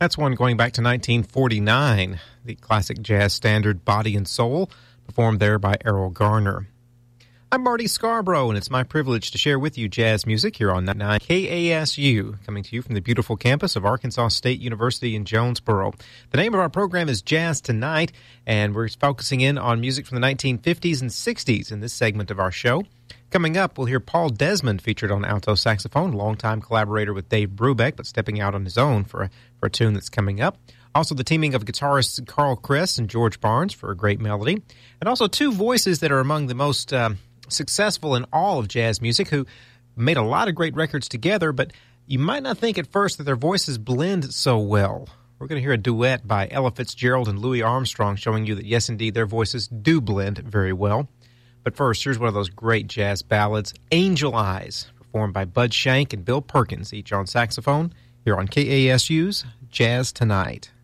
That's one going back to 1949, the classic jazz standard Body and Soul, performed there by Errol Garner. I'm Marty Scarborough, and it's my privilege to share with you jazz music here on 99 KASU, coming to you from the beautiful campus of Arkansas State University in Jonesboro. The name of our program is Jazz Tonight, and we're focusing in on music from the 1950s and 60s in this segment of our show. Coming up, we'll hear Paul Desmond featured on alto saxophone, longtime collaborator with Dave Brubeck, but stepping out on his own for a tune that's coming up. Also, the teaming of guitarists Carl Kress and George Barnes for a great melody. And also two voices that are among the most successful in all of jazz music, who made a lot of great records together, but you might not think at first that their voices blend so well. We're going to hear a duet by Ella Fitzgerald and Louis Armstrong showing you that, yes, indeed, their voices do blend very well. But first, here's one of those great jazz ballads, Angel Eyes, performed by Bud Shank and Bill Perkins, each on saxophone, here on KASU's Jazz Tonight.